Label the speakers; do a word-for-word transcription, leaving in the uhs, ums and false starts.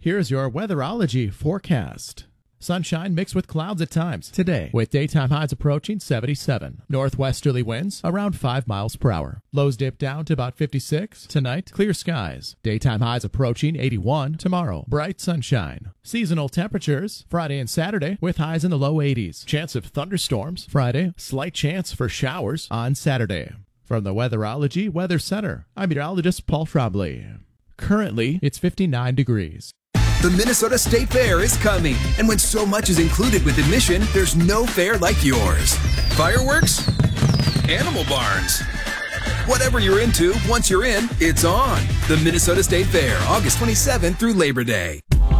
Speaker 1: Here's your weatherology forecast. Sunshine mixed with clouds at times today, with daytime highs approaching seventy-seven. Northwesterly winds around five miles per hour. Lows dip down to about fifty-six. Tonight, clear skies. Daytime highs approaching eighty-one. Tomorrow, bright sunshine. Seasonal temperatures Friday and Saturday with highs in the low eighties. Chance of thunderstorms Friday. Slight chance for showers on Saturday. From the Weatherology Weather Center, I'm meteorologist Paul Fromley. Currently, it's fifty-nine degrees.
Speaker 2: The Minnesota State Fair is coming, and when so much is included with admission, there's no fair like yours. Fireworks? Animal barns? Whatever you're into, once you're in, it's on. The Minnesota State Fair, August twenty-seventh through Labor Day.